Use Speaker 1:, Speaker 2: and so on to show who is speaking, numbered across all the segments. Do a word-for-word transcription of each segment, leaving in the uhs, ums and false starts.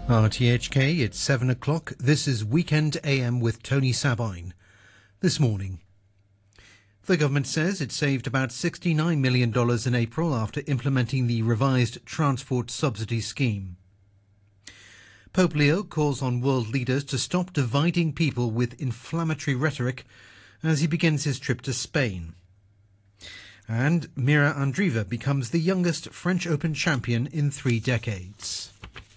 Speaker 1: R T H K, it's seven o'clock. This is Weekend A M with Tony Sabine. This morning, the government says it saved about sixty-nine million dollars in April after implementing the revised transport subsidy scheme. Pope Leo calls on world leaders to stop dividing people with inflammatory rhetoric as he begins his trip to Spain. And Mira Andreeva becomes the youngest French Open champion in three decades.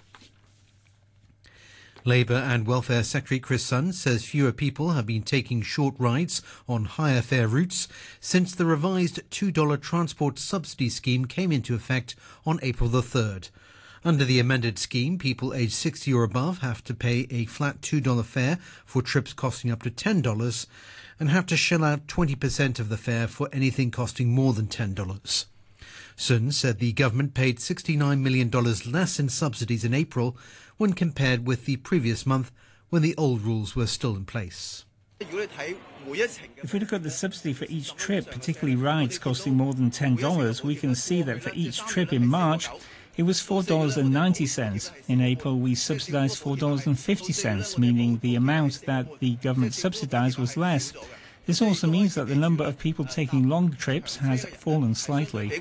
Speaker 1: Labour and Welfare Secretary Chris Sunn says fewer people have been taking short rides on higher fare routes since the revised two dollar transport subsidy scheme came into effect on April the third. Under the amended scheme, people aged sixty or above have to pay a flat two dollar fare for trips costing up to ten dollars and have to shell out twenty percent of the fare for anything costing more than ten dollars. Sun said the government paid sixty-nine million dollars less in subsidies in April when compared with the previous month when the old rules were still in place.
Speaker 2: If we look at the subsidy for each trip, particularly rides costing more than ten dollars, we can see that for each trip in March, it was four dollars and ninety cents. In April, we subsidised four dollars and fifty cents, meaning the amount that the government subsidised was less. This also means that the number of people taking long trips has fallen slightly.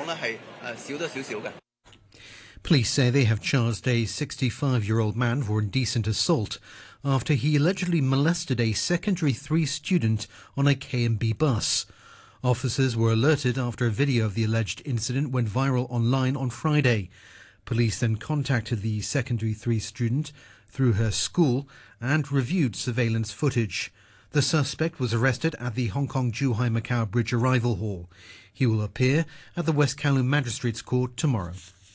Speaker 1: Police say they have charged a sixty-five-year-old man for indecent assault after he allegedly molested a secondary three student on a K and B bus. Officers were alerted after a video of the alleged incident went viral online on Friday. Police then contacted the secondary three student through her school and reviewed surveillance footage. The suspect was arrested at the Hong Kong-Zhuhai-Macau Bridge Arrival Hall. He will appear at the West Kowloon Magistrates Court tomorrow.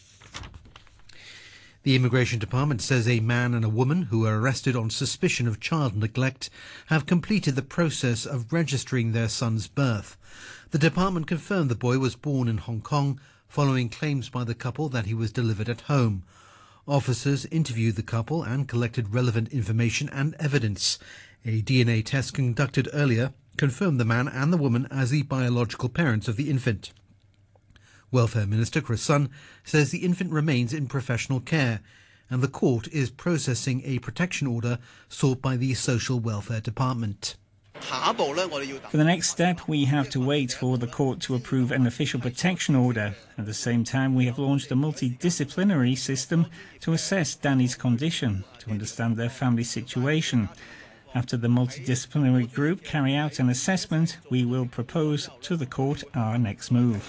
Speaker 1: The Immigration Department says a man and a woman who were arrested on suspicion of child neglect have completed the process of registering their son's birth. The department confirmed the boy was born in Hong Kong following claims by the couple that he was delivered at home. Officers interviewed the couple and collected relevant information and evidence. A D N A test conducted earlier confirmed the man and the woman as the biological parents of the infant. Welfare Minister Chris Sunn says the infant remains in professional care and the court is processing a protection order sought by the Social Welfare Department.
Speaker 2: For the next step, we have to wait for the court to approve an official protection order. At the same time, we have launched a multidisciplinary system to assess Danny's condition, to understand their family situation. After the multidisciplinary group carry out an assessment, we will propose to the court our next move.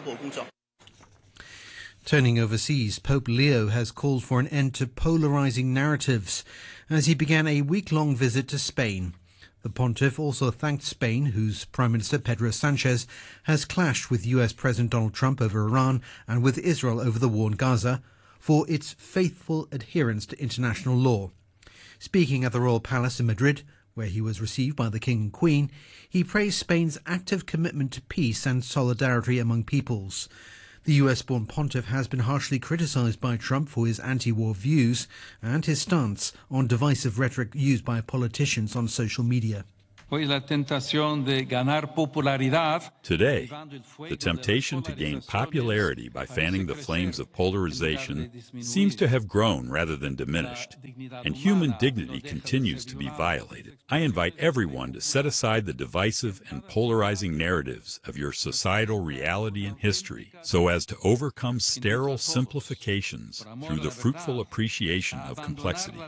Speaker 1: Turning overseas, Pope Leo has called for an end to polarising narratives as he began a week-long visit to Spain. The pontiff also thanked Spain, whose Prime Minister Pedro Sanchez has clashed with U S President Donald Trump over Iran and with Israel over the war in Gaza, for its faithful adherence to international law. Speaking at the Royal Palace in Madrid, where he was received by the King and Queen, he praised Spain's active commitment to peace and solidarity among peoples. The U S-born pontiff has been harshly criticised by Trump for his anti-war views and his stance on divisive rhetoric used by politicians on social media.
Speaker 3: Today, the temptation to gain popularity by fanning the flames of polarization seems to have grown rather than diminished, and human dignity continues to be violated. I invite everyone to set aside the divisive and polarizing narratives of your societal reality and history so as to overcome sterile simplifications through the fruitful appreciation of complexity.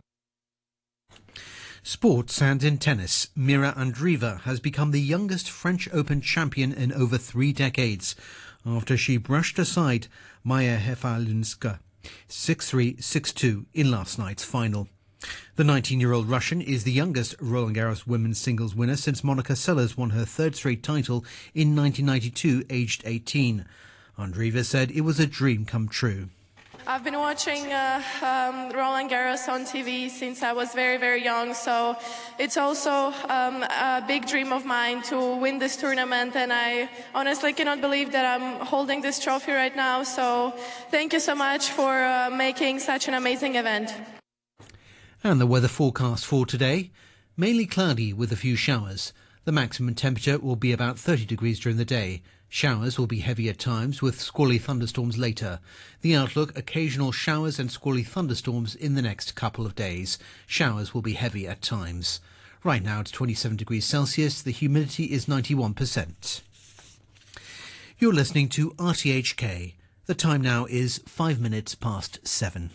Speaker 1: Sports and in tennis, Mira Andreeva has become the youngest French Open champion in over three decades after she brushed aside Maya Hefalinska six three, six two in last night's final. The nineteen-year-old Russian is the youngest Roland Garros women's singles winner since Monica Seles won her third straight title in nineteen ninety-two, aged eighteen. Andreeva said it was a dream come true.
Speaker 4: I've been watching uh, um, Roland Garros on T V since I was very, very young, so it's also um, a big dream of mine to win this tournament, and I honestly cannot believe that I'm holding this trophy right now, so thank you so much for uh, making such an amazing event.
Speaker 1: And the weather forecast for today, mainly cloudy with a few showers. The maximum temperature will be about thirty degrees during the day. Showers will be heavy at times, with squally thunderstorms later. The outlook, occasional showers and squally thunderstorms in the next couple of days. Showers will be heavy at times. Right now it's twenty-seven degrees Celsius. The humidity is ninety-one percent. You're listening to R T H K. The time now is five minutes past seven.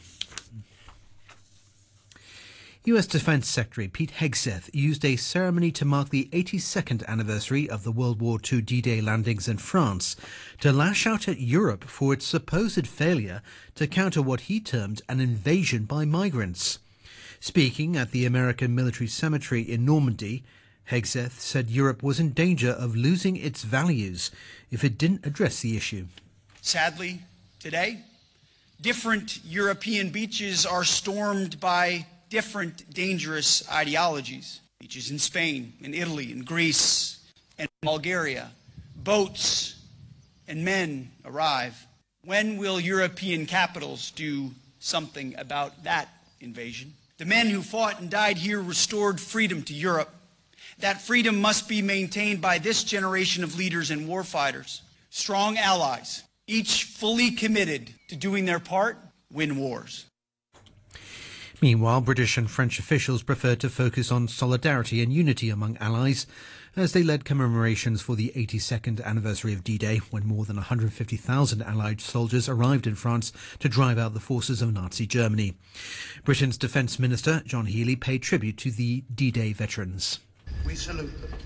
Speaker 1: U S Defence Secretary Pete Hegseth used a ceremony to mark the eighty-second anniversary of the World War Two D-Day landings in France to lash out at Europe for its supposed failure to counter what he termed an invasion by migrants. Speaking at the American Military Cemetery in Normandy, Hegseth said Europe was in danger of losing its values if it didn't address the issue.
Speaker 5: Sadly, today, different European beaches are stormed by different dangerous ideologies. Beaches in Spain, in Italy, in Greece, and Bulgaria. Boats and men arrive. When will European capitals do something about that invasion? The men who fought and died here restored freedom to Europe. That freedom must be maintained by this generation of leaders and warfighters. Strong allies, each fully committed to doing their part, win wars.
Speaker 1: Meanwhile, British and French officials preferred to focus on solidarity and unity among allies as they led commemorations for the eighty-second anniversary of D-Day, when more than one hundred fifty thousand Allied soldiers arrived in France to drive out the forces of Nazi Germany. Britain's Defence Minister, John Healey, paid tribute to the D-Day veterans.
Speaker 6: We salute them.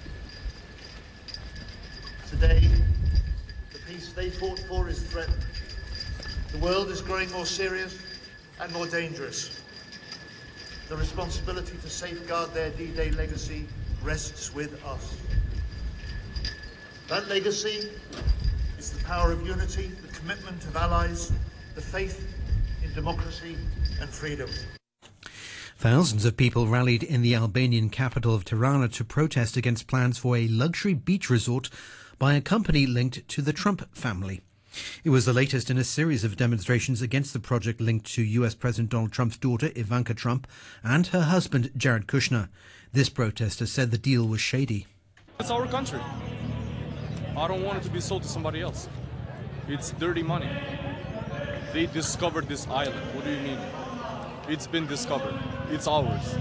Speaker 6: Today, the peace they fought for is threatened. The world is growing more serious and more dangerous. The responsibility to safeguard their D-Day legacy rests with us. That legacy is the power of unity, the commitment of allies, the faith in democracy and freedom.
Speaker 1: Thousands of people rallied in the Albanian capital of Tirana to protest against plans for a luxury beach resort by a company linked to the Trump family. It was the latest in a series of demonstrations against the project linked to U S President Donald Trump's daughter, Ivanka Trump, and her husband, Jared Kushner. This protester said the deal was shady.
Speaker 7: It's our country. I don't want it to be sold to somebody else. It's dirty money. They discovered this island. What do you mean? It's been discovered. It's ours.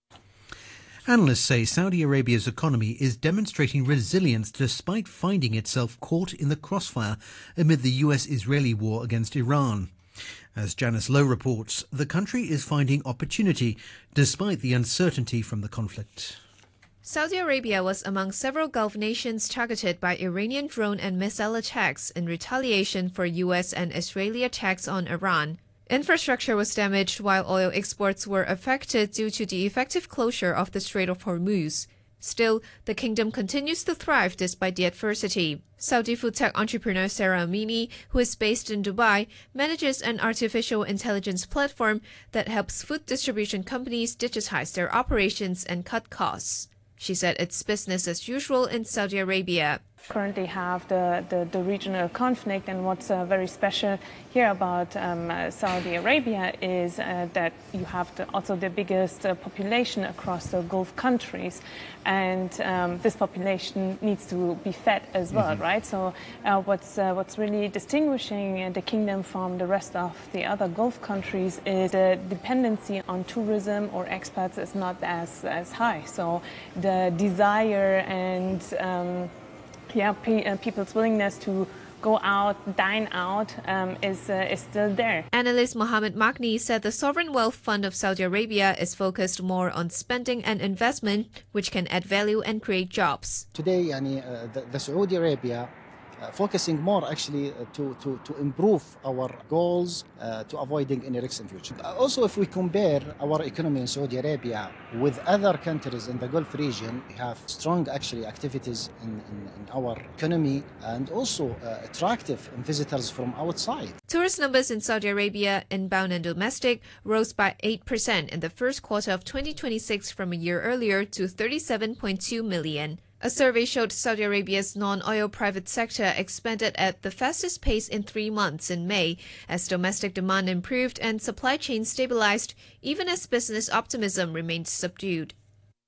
Speaker 1: Analysts say Saudi Arabia's economy is demonstrating resilience despite finding itself caught in the crossfire amid the U S-Israeli war against Iran. As Janice Lowe reports, the country is finding opportunity despite the uncertainty from the conflict.
Speaker 8: Saudi Arabia was among several Gulf nations targeted by Iranian drone and missile attacks in retaliation for U S and Israeli attacks on Iran. Infrastructure was damaged while oil exports were affected due to the effective closure of the Strait of Hormuz. Still, the kingdom continues to thrive despite the adversity. Saudi food tech entrepreneur Sarah Amini, who is based in Dubai, manages an artificial intelligence platform that helps food distribution companies digitize their operations and cut costs. She said it's business as usual in Saudi Arabia.
Speaker 9: Currently have the, the, the regional conflict, and what's uh, very special here about um, uh, Saudi Arabia is uh, that you have the, also the biggest uh, population across the Gulf countries, and um, this population needs to be fed as well, mm-hmm. right? So uh, what's, uh, what's really distinguishing uh, the kingdom from the rest of the other Gulf countries is the dependency on tourism or expats is not as, as high. So the desire and um, Yeah, pe uh, people's willingness to go out, dine out, um, is, uh, is still there.
Speaker 8: Analyst Mohammed Magni said the Sovereign Wealth Fund of Saudi Arabia is focused more on spending and investment, which can add value and create jobs.
Speaker 10: Today, yani, uh, the, the Saudi Arabia uh, focusing more actually uh, to, to, to improve our goals uh, to avoiding any risks in future. Also, if we compare our economy in Saudi Arabia with other countries in the Gulf region, we have strong actually activities in, in, in our economy and also uh, attractive visitors from outside.
Speaker 8: Tourist numbers in Saudi Arabia, inbound and domestic, rose by eight percent in the first quarter of twenty twenty-six from a year earlier to thirty-seven point two million. A survey showed Saudi Arabia's non-oil private sector expanded at the fastest pace in three months in May, as domestic demand improved and supply chains stabilized, even as business optimism remained subdued.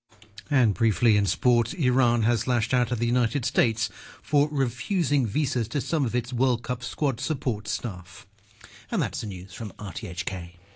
Speaker 1: And briefly in sport, Iran has lashed out at the United States for refusing visas to some of its World Cup squad support staff. And that's the news from R T H K.